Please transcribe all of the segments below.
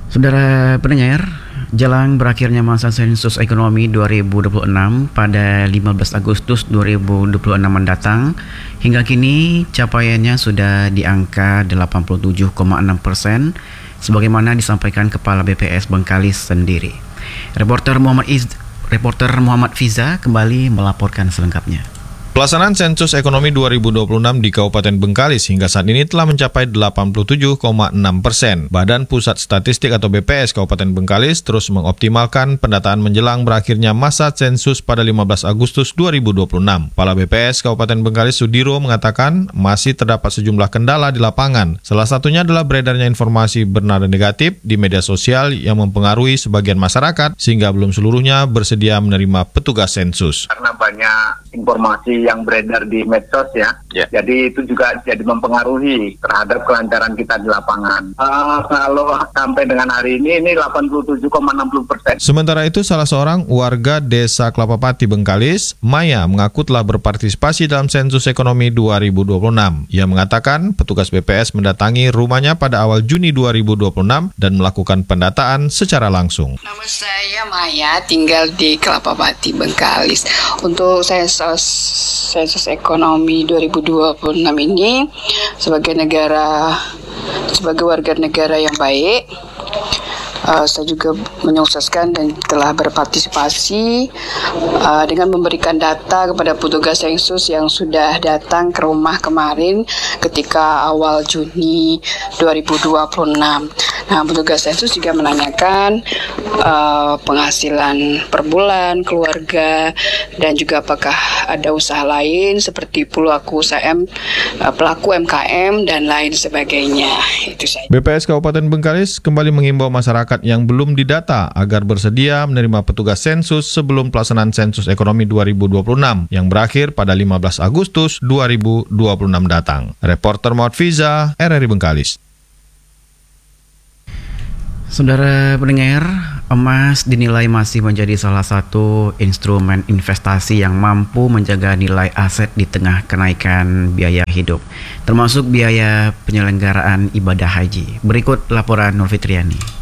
Saudara pendengar, jelang berakhirnya masa sensus ekonomi 2026 pada 15 Agustus 2026 mendatang, hingga kini capaiannya sudah di angka 87,6%, sebagaimana disampaikan Kepala BPS Bengkalis sendiri. Reporter Muhammad Fiza kembali melaporkan selengkapnya. Pelaksanaan sensus ekonomi 2026 di Kabupaten Bengkalis hingga saat ini telah mencapai 87,6%. Badan Pusat Statistik atau BPS Kabupaten Bengkalis terus mengoptimalkan pendataan menjelang berakhirnya masa sensus pada 15 Agustus 2026. Kepala BPS Kabupaten Bengkalis Sudiro mengatakan masih terdapat sejumlah kendala di lapangan. Salah satunya adalah beredarnya informasi bernada negatif di media sosial yang mempengaruhi sebagian masyarakat sehingga belum seluruhnya bersedia menerima petugas sensus. Karena banyak informasi yang beredar di medsos ya. Jadi itu juga jadi mempengaruhi terhadap kelancaran kita di lapangan. Kalau sampai dengan hari ini 87,60%. Sementara itu salah seorang warga Desa Kelapa Pati Bengkalis, Maya, mengaku telah berpartisipasi dalam sensus ekonomi 2026. Ia mengatakan petugas BPS mendatangi rumahnya pada awal Juni 2026 dan melakukan pendataan secara langsung. Nama saya Maya, tinggal di Kelapa Pati Bengkalis. Untuk sensus ekonomi 2026 ini sebagai warga negara yang baik, saya juga menyukseskan dan telah berpartisipasi dengan memberikan data kepada petugas sensus yang sudah datang ke rumah kemarin ketika awal Juni 2026. Nah, petugas sensus juga menanyakan penghasilan per bulan keluarga dan juga apakah ada usaha lain seperti pelaku UMKM dan lain sebagainya. Itu saja. BPS Kabupaten Bengkalis kembali mengimbau masyarakat yang belum didata agar bersedia menerima petugas sensus sebelum pelaksanaan sensus ekonomi 2026 yang berakhir pada 15 Agustus 2026 datang. Reporter Muhammad Fiza, RRI Bengkalis. Saudara pendengar, emas dinilai masih menjadi salah satu instrumen investasi yang mampu menjaga nilai aset di tengah kenaikan biaya hidup, termasuk biaya penyelenggaraan ibadah haji. Berikut laporan Nur Fitriani.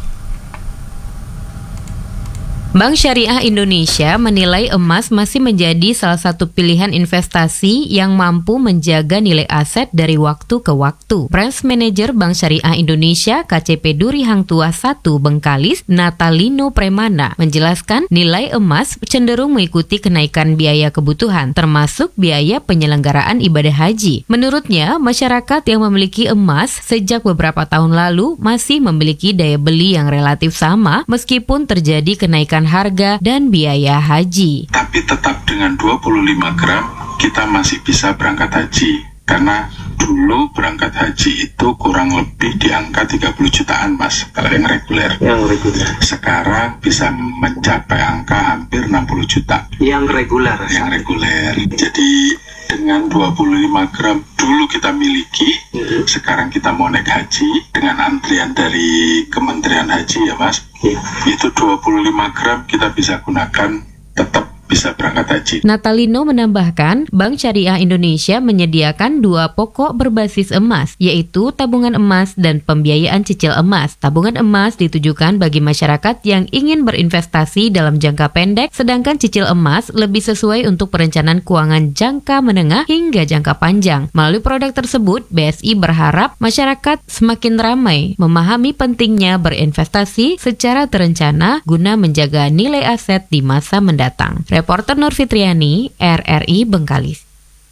Bank Syariah Indonesia menilai emas masih menjadi salah satu pilihan investasi yang mampu menjaga nilai aset dari waktu ke waktu. Branch Manager Bank Syariah Indonesia KCP Duri Hang Tuah 1 Bengkalis, Natalino Premana, menjelaskan nilai emas cenderung mengikuti kenaikan biaya kebutuhan, termasuk biaya penyelenggaraan ibadah haji. Menurutnya, masyarakat yang memiliki emas sejak beberapa tahun lalu masih memiliki daya beli yang relatif sama meskipun terjadi kenaikan harga dan biaya haji. Tapi tetap dengan 25 gram kita masih bisa berangkat haji. Karena dulu berangkat haji itu kurang lebih di angka 30 jutaan mas, kalau yang reguler. Sekarang bisa mencapai angka hampir 60 juta. Yang reguler? Yang reguler. Jadi dengan 25 gram dulu kita miliki, sekarang kita mau naik haji dengan antrian dari Kementerian Haji ya mas. Itu 25 gram kita bisa gunakan, tetap bisa berangkat haji. Natalino menambahkan, Bank Syariah Indonesia menyediakan dua pokok berbasis emas, yaitu tabungan emas dan pembiayaan cicil emas. Tabungan emas ditujukan bagi masyarakat yang ingin berinvestasi dalam jangka pendek, sedangkan cicil emas lebih sesuai untuk perencanaan keuangan jangka menengah hingga jangka panjang. Melalui produk tersebut, BSI berharap masyarakat semakin ramai memahami pentingnya berinvestasi secara terencana guna menjaga nilai aset di masa mendatang. Reporter Nur Fitriani, RRI Bengkalis.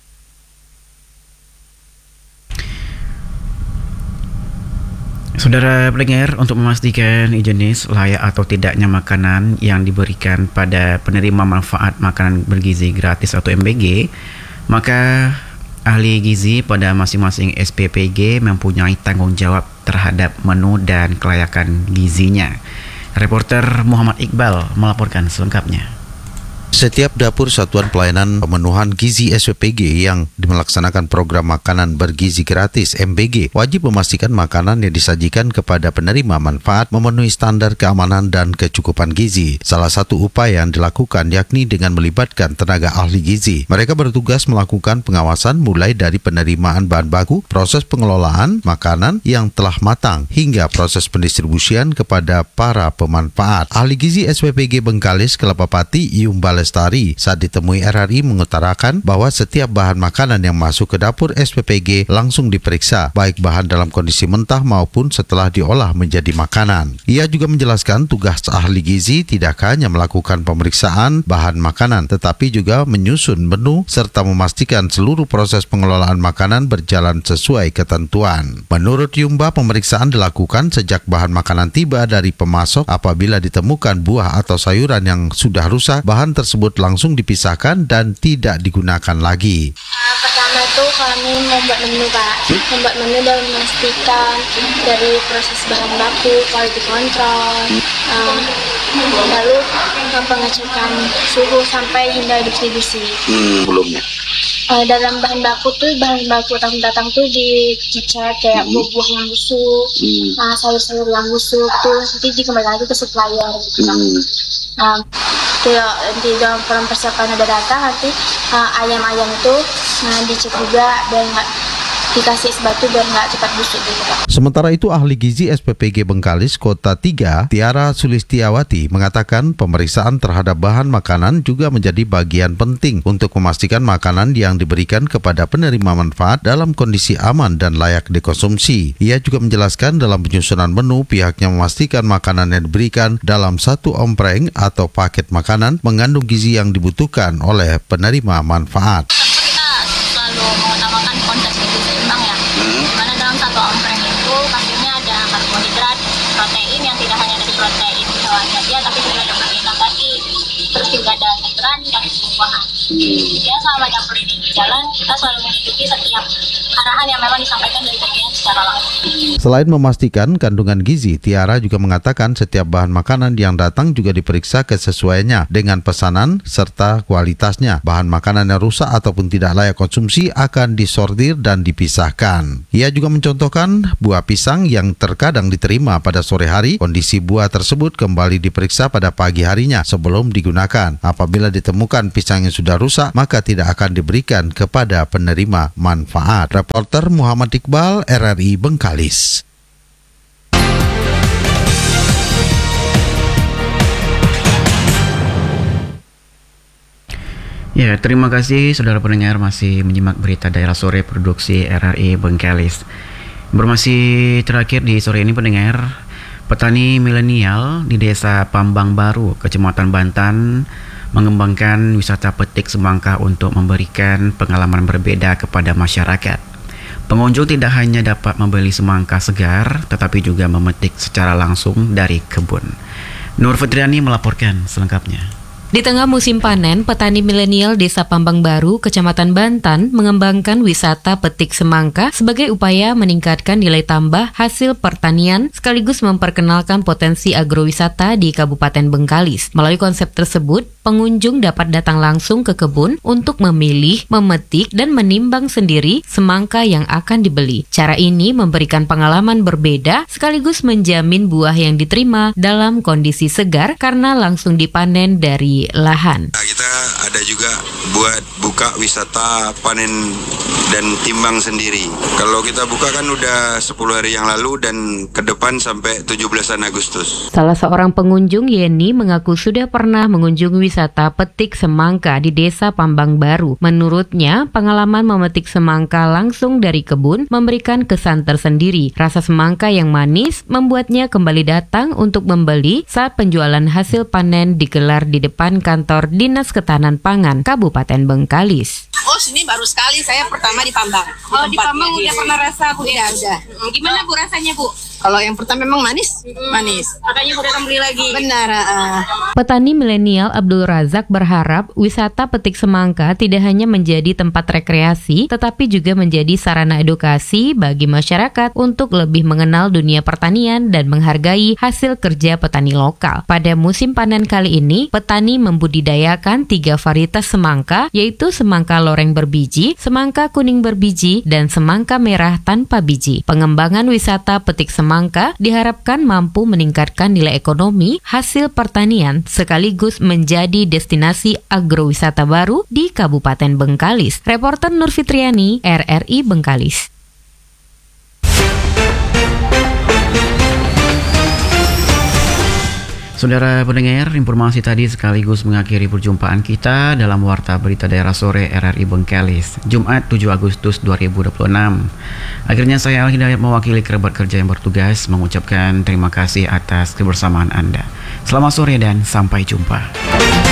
Saudara pendengar, untuk memastikan jenis, layak atau tidaknya makanan yang diberikan pada penerima manfaat makanan bergizi gratis atau MBG, maka ahli gizi pada masing-masing SPPG mempunyai tanggung jawab terhadap menu dan kelayakan gizinya. Reporter Muhammad Iqbal melaporkan selengkapnya. Setiap dapur Satuan Pelayanan Pemenuhan Gizi SPPG yang melaksanakan program makanan bergizi gratis MBG wajib memastikan makanan yang disajikan kepada penerima manfaat memenuhi standar keamanan dan kecukupan gizi. Salah satu upaya yang dilakukan yakni dengan melibatkan tenaga ahli gizi. Mereka bertugas melakukan pengawasan mulai dari penerimaan bahan baku, proses pengelolaan makanan yang telah matang, hingga proses pendistribusian kepada para pemanfaat. Ahli gizi SPPG Bengkalis Kelapa Pati Yumba Lestari saat ditemui RRI mengutarakan bahwa setiap bahan makanan yang masuk ke dapur SPPG langsung diperiksa, baik bahan dalam kondisi mentah maupun setelah diolah menjadi makanan. Ia juga menjelaskan tugas ahli gizi tidak hanya melakukan pemeriksaan bahan makanan, tetapi juga menyusun menu serta memastikan seluruh proses pengelolaan makanan berjalan sesuai ketentuan. Menurut Yumba, pemeriksaan dilakukan sejak bahan makanan tiba dari pemasok. Apabila ditemukan buah atau sayuran yang sudah rusak, bahan tersebut langsung dipisahkan dan tidak digunakan lagi. Pertama tuh kami membuat menu, Pak. Membuat menu dan memastikan dari proses bahan baku, quality control, lalu pengecekan suhu sampai hingga distribusi. Belumnya. Dalam bahan baku datang tuh dicek kayak buah yang busuk, sayur-sayur yang busuk tuh nanti dikembalikan lagi ke supplier. Nanti dalam persiapan ada datang nanti ayam-ayam itu dicek juga dan nggak dikasih es batu biar nggak cepat busuk gitu, Pak. Sementara itu, ahli gizi SPPG Bengkalis Kota 3, Tiara Sulistiawati, mengatakan pemeriksaan terhadap bahan makanan juga menjadi bagian penting untuk memastikan makanan yang diberikan kepada penerima manfaat dalam kondisi aman dan layak dikonsumsi. Ia juga menjelaskan dalam penyusunan menu, pihaknya memastikan makanan yang diberikan dalam satu ompreng atau paket makanan mengandung gizi yang dibutuhkan oleh penerima manfaat. Mengutamakan konsep gizi seimbang ya, dimana dalam satu ompreng itu pastinya ada karbohidrat, protein yang tidak hanya dari protein hewan saja, tapi juga ada protein nabati, terus juga ada sayuran dan buah-buahan. Ya, selama dapur ini berjalan, kita selalu mengikuti setiap arahan yang memang disampaikan dari bagian secara langsung. Selain memastikan kandungan gizi, Tiara juga mengatakan setiap bahan makanan yang datang juga diperiksa kesesuaiannya dengan pesanan serta kualitasnya. Bahan makanan yang rusak ataupun tidak layak konsumsi akan disortir dan dipisahkan. Ia juga mencontohkan buah pisang yang terkadang diterima pada sore hari, kondisi buah tersebut kembali diperiksa pada pagi harinya sebelum digunakan. Apabila ditemukan pisang yang sudah rusak, maka tidak akan diberikan kepada penerima manfaat. Reporter Muhammad Iqbal, RRI Bengkalis. Ya, terima kasih saudara pendengar masih menyimak berita daerah sore produksi RRI Bengkalis. Informasi terakhir di sore ini pendengar, petani milenial di Desa Pambang Baru, Kecamatan Bantan mengembangkan wisata petik semangka untuk memberikan pengalaman berbeda kepada masyarakat. Pengunjung tidak hanya dapat membeli semangka segar, tetapi juga memetik secara langsung dari kebun. Nur Fitriani melaporkan selengkapnya. Di tengah musim panen, petani milenial Desa Pambang Baru, Kecamatan Bantan mengembangkan wisata petik semangka sebagai upaya meningkatkan nilai tambah hasil pertanian sekaligus memperkenalkan potensi agrowisata di Kabupaten Bengkalis. Melalui konsep tersebut, pengunjung dapat datang langsung ke kebun untuk memilih, memetik, dan menimbang sendiri semangka yang akan dibeli. Cara ini memberikan pengalaman berbeda sekaligus menjamin buah yang diterima dalam kondisi segar karena langsung dipanen dari lahan. Kita ada juga buat buka wisata panen dan timbang sendiri. Kalau kita buka kan udah 10 hari yang lalu dan ke depan sampai 17 Agustus. Salah seorang pengunjung, Yeni, mengaku sudah pernah mengunjungi wisata petik semangka di Desa Pambang Baru. Menurutnya, pengalaman memetik semangka langsung dari kebun memberikan kesan tersendiri. Rasa semangka yang manis membuatnya kembali datang untuk membeli saat penjualan hasil panen digelar di depan kantor Dinas Ketahanan Pangan Kabupaten Bengkalis. Oh, sini baru sekali saya pertama di Pambang. Oh, di Pambang udah pernah rasa, Bu? Udah. Gimana, Bu, rasanya, Bu? Kalau yang pertama memang manis. Makanya Bu datang beli lagi. Benar. Petani milenial Abdul Razak berharap wisata petik semangka tidak hanya menjadi tempat rekreasi, tetapi juga menjadi sarana edukasi bagi masyarakat untuk lebih mengenal dunia pertanian dan menghargai hasil kerja petani lokal. Pada musim panen kali ini, petani membudidayakan 3 varietas semangka, yaitu semangka loreng berbiji, semangka kuning berbiji, dan semangka merah tanpa biji. Pengembangan wisata petik semangka diharapkan mampu meningkatkan nilai ekonomi hasil pertanian sekaligus menjadi destinasi agrowisata baru di Kabupaten Bengkalis. Reporter Nur Fitriani, RRI Bengkalis. Saudara pendengar, informasi tadi sekaligus mengakhiri perjumpaan kita dalam Warta Berita Daerah Sore RRI Bengkalis, Jumat 7 Agustus 2026. Akhirnya saya Al-Hidayat mewakili kerabat kerja yang bertugas mengucapkan terima kasih atas kebersamaan Anda. Selamat sore dan sampai jumpa.